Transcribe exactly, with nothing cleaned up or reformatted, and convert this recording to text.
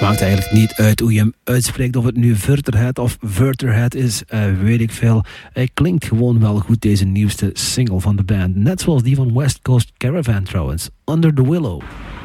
maakt eigenlijk niet uit hoe je hem uitspreekt. Of het nu Verterhead of Verterhead is, uh, weet ik veel. Hij klinkt gewoon wel goed, deze nieuwste single van de band. Net zoals die van West Coast Caravan trouwens. Under the Willow.